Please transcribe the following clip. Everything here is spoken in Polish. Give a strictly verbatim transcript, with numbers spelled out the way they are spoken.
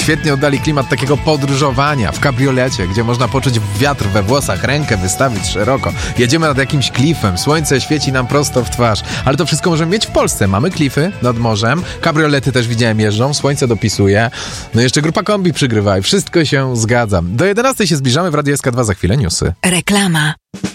świetnie oddali klimat takiego podróżowania w kabriolecie, gdzie można poczuć wiatr we włosach, rękę wystawić szeroko. Jedziemy nad jakimś klifem, słońce świeci nam prosto w twarz. Ale to wszystko możemy mieć w Polsce. Mamy klify nad morzem, kabriolety też widziałem jeżdżą, słońce dopisuje. No i jeszcze grupa kombi przygrywa i wszystko się zgadza. Do jedenastej się zbliżamy, w Radiu S K dwa za chwilę newsy. Reklama.